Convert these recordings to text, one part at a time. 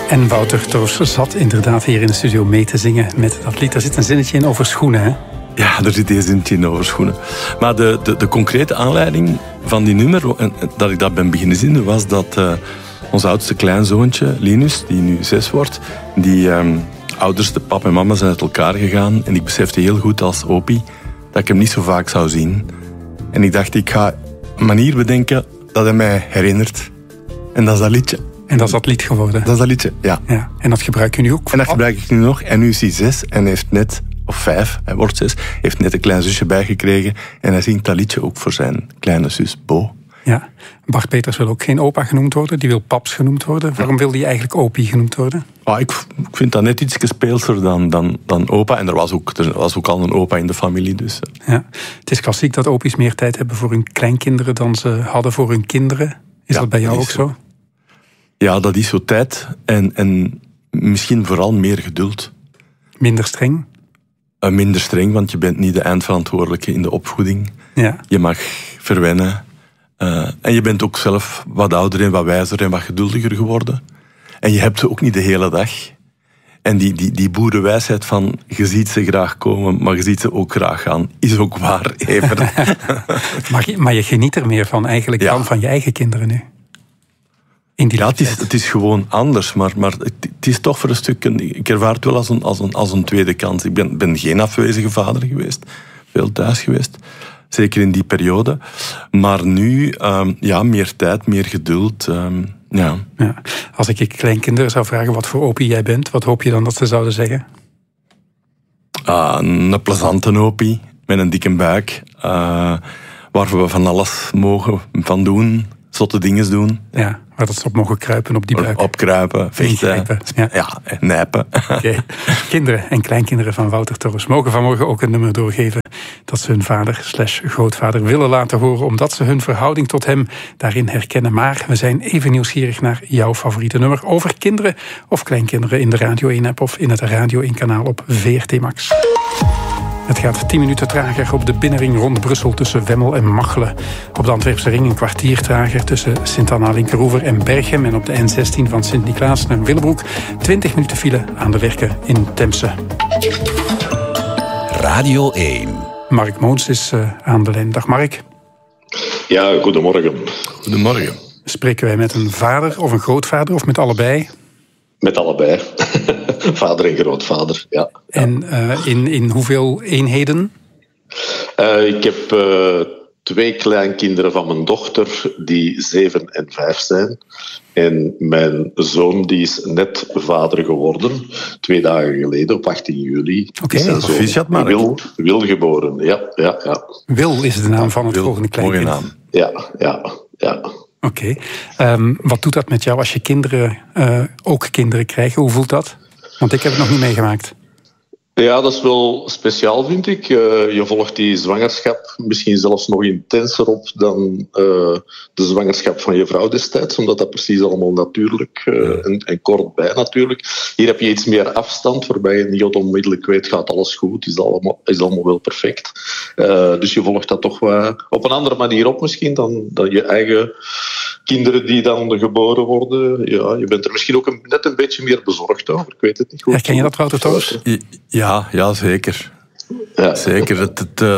En Wouter Torfs zat inderdaad hier in de studio mee te zingen met dat lied. Daar zit een zinnetje in over schoenen, hè? Ja, er zit een zinnetje in over schoenen. Maar de concrete aanleiding van die nummer, dat ik dat ben beginnen zingen, was dat ons oudste kleinzoontje, Linus, die nu 6 wordt, die ouders, de pap en mama, zijn uit elkaar gegaan. En ik besefte heel goed als opie dat ik hem niet zo vaak zou zien. En ik dacht, ik ga een manier bedenken dat hij mij herinnert. En dat is dat liedje. En dat is dat lied geworden? Dat is dat liedje, ja. En dat gebruik je nu ook? En dat gebruik ik nu nog. En nu is hij 6 en heeft net, of 5, hij wordt 6, heeft net een klein zusje bijgekregen. En hij zingt dat liedje ook voor zijn kleine zus Bo. Ja, Bart Peters wil ook geen opa genoemd worden. Die wil paps genoemd worden. Waarom wil die eigenlijk opie genoemd worden? Ik vind dat net iets speelser dan opa. En er was ook al een opa in de familie. Dus. Ja. Het is klassiek dat opies meer tijd hebben voor hun kleinkinderen dan ze hadden voor hun kinderen. Is dat bij jou ook zo? Ja, dat is zo tijd. En misschien vooral meer geduld. Minder streng? Minder streng, want je bent niet de eindverantwoordelijke in de opvoeding. Ja. Je mag verwennen. En je bent ook zelf wat ouder en wat wijzer en wat geduldiger geworden. En je hebt ze ook niet de hele dag. En die boerenwijsheid van je ziet ze graag komen, maar je ziet ze ook graag gaan, is ook waar, even. Maar je geniet er meer van eigenlijk dan van je eigen kinderen nu? Het is gewoon anders, maar het is toch voor een stuk... Ik ervaar het wel als een tweede kans. Ik ben geen afwezige vader geweest, veel thuis geweest. Zeker in die periode. Maar nu, meer tijd, meer geduld. Ja. Als ik kleinkinderen zou vragen wat voor opie jij bent, wat hoop je dan dat ze zouden zeggen? Een plezante opie, met een dikke buik. Waar we van alles mogen van doen, zotte dingen doen. Ja, waar dat ze op mogen kruipen op die buik. Opkruipen, vechten, nijpen. Okay. Kinderen en kleinkinderen van Wouter Torfs mogen vanmorgen ook een nummer doorgeven dat ze hun vader/grootvader willen laten horen, omdat ze hun verhouding tot hem daarin herkennen. Maar we zijn even nieuwsgierig naar jouw favoriete nummer over kinderen of kleinkinderen in de Radio 1-app of in het Radio 1-kanaal op VRT Max. Het gaat 10 minuten trager op de binnenring rond Brussel tussen Wemmel en Machelen. Op de Antwerpse ring een kwartier trager tussen Sint-Anna-Linkeroever en Berchem. En op de N16 van Sint-Niklaas naar Willebroek 20 minuten file aan de Werken in Temse. Radio 1. Mark Moons is aan de lijn. Dag Mark. Ja, goedemorgen. Goedemorgen. Spreken wij met een vader of een grootvader of met allebei? Met allebei. Vader en grootvader, ja. En in hoeveel eenheden? Ik heb 2 kleinkinderen van mijn dochter die 7 en 5 zijn. En mijn zoon die is net vader geworden, 2 dagen geleden, op 18 juli. Oké, proficiat Mark. Wil geboren, ja. Wil is de naam van het volgende kleinkind. Mooie naam. Ja. Oké. Wat doet dat met jou als je kinderen ook kinderen krijgen? Hoe voelt dat? Want ik heb het nog niet meegemaakt. Ja, dat is wel speciaal, vind ik. Je volgt die zwangerschap misschien zelfs nog intenser op dan de zwangerschap van je vrouw destijds, omdat dat precies allemaal natuurlijk en kort bij natuurlijk. Hier heb je iets meer afstand, waarbij je niet onmiddellijk weet, gaat alles goed, is allemaal wel perfect. Dus je volgt dat toch wel op een andere manier op misschien dan je eigen kinderen die dan geboren worden. Ja, je bent er misschien ook net een beetje meer bezorgd over, ik weet het niet goed. Herken je dat, Wouter Torfs? Ja, zeker. Ja. Zeker.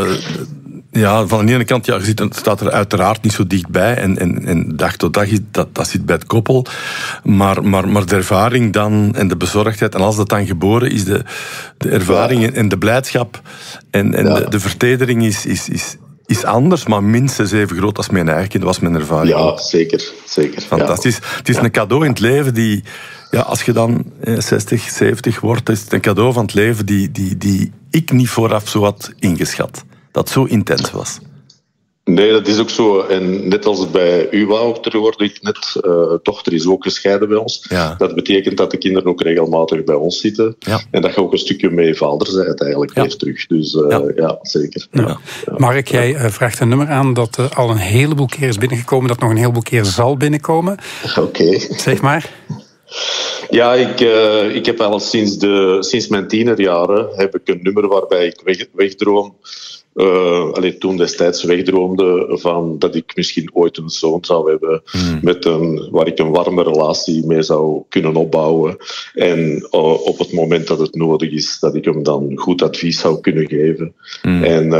Van de ene kant, het staat er uiteraard niet zo dichtbij. En dag tot dag, dat zit bij het koppel. Maar de ervaring dan, en de bezorgdheid, en als dat dan geboren is, de ervaring en de blijdschap en de vertedering is anders, maar minstens even groot als mijn eigen kind, was mijn ervaring. Ja, zeker. Fantastisch. Ja. Het is een cadeau in het leven die... Ja, als je dan 60, 70 wordt, is het een cadeau van het leven die ik niet vooraf zo had ingeschat. Dat zo intens was. Nee, dat is ook zo. En net als bij u, Wouter, hoorde ik net, dochter is ook gescheiden bij ons. Ja. Dat betekent dat de kinderen ook regelmatig bij ons zitten. Ja. En dat je ook een stukje mee vaderzijt eigenlijk weer terug. Dus zeker. Ja. Mark, jij vraagt een nummer aan dat al een heleboel keer is binnengekomen, dat nog een heleboel keer zal binnenkomen. Oké. Zeg maar. Ja, ik heb al sinds mijn tienerjaren heb ik een nummer waarbij ik wegdroom. Toen destijds wegdroomde van dat ik misschien ooit een zoon zou hebben waar ik een warme relatie mee zou kunnen opbouwen. En op het moment dat het nodig is, dat ik hem dan goed advies zou kunnen geven. En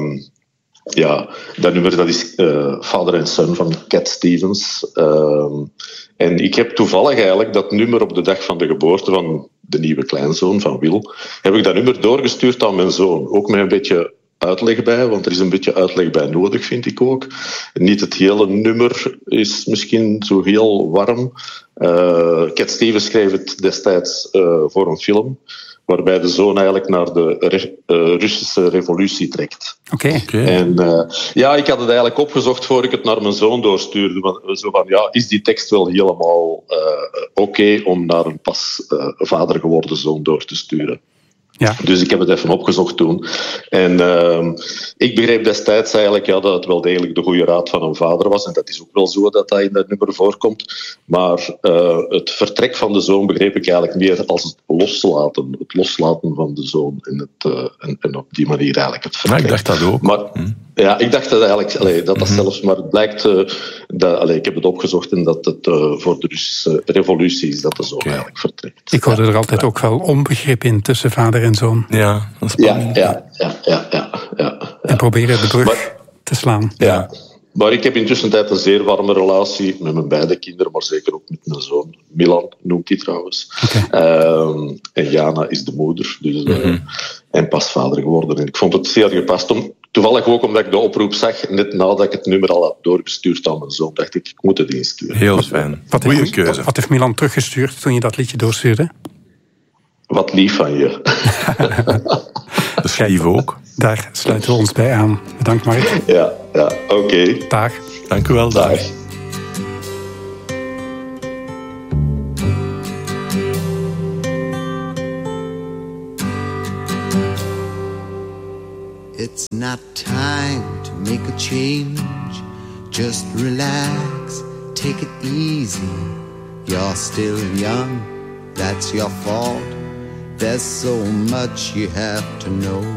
dat nummer dat is Father and Son van Cat Stevens. En ik heb toevallig eigenlijk dat nummer op de dag van de geboorte van de nieuwe kleinzoon van Wil, heb ik dat nummer doorgestuurd aan mijn zoon. Ook met een beetje uitleg bij, want er is een beetje uitleg bij nodig, vind ik ook. Niet het hele nummer is misschien zo heel warm. Cat Stevens schreef het destijds voor een film, waarbij de zoon eigenlijk naar de Russische revolutie trekt. Oké. En ik had het eigenlijk opgezocht voor ik het naar mijn zoon doorstuurde. Zo van, is die tekst wel helemaal oké om naar een pas vader geworden zoon door te sturen? Ja. Dus ik heb het even opgezocht toen. En ik begreep destijds eigenlijk dat het wel degelijk de goede raad van een vader was. En dat is ook wel zo dat in dat nummer voorkomt. Maar het vertrek van de zoon begreep ik eigenlijk meer als het loslaten. Het loslaten van de zoon. En op die manier eigenlijk het vertrek. Ik dacht dat ook. Maar, ja, ik dacht dat eigenlijk dat zelfs, maar het blijkt ik heb het opgezocht en dat het voor de Russische revolutie is dat de zoon eigenlijk vertrekt. Ik hoorde er altijd ook wel onbegrip in tussen vader en zoon. Ja, dat is spannend. Ja. En proberen de brug te slaan. Ja. Maar ik heb intussen een zeer warme relatie met mijn beide kinderen, maar zeker ook met mijn zoon. Milan noemt hij trouwens. En Jana is de moeder. Dus, en pas vader geworden. En ik vond het zeer gepast. Toevallig ook omdat ik de oproep zag, net nadat ik het nummer al had doorgestuurd aan mijn zoon, dacht ik moet het insturen. Heel fijn. Goeie keuze. Wat heeft Milan teruggestuurd toen je dat liedje doorstuurde? Wat lief van je. Dat is lief ook. Daar sluiten we ons bij aan. Bedankt, Mark. Ja, oké. Dag. Dank u wel. Dag. It's not time to make a change. Just relax, take it easy. You're still young, that's your fault. There's so much you have to know.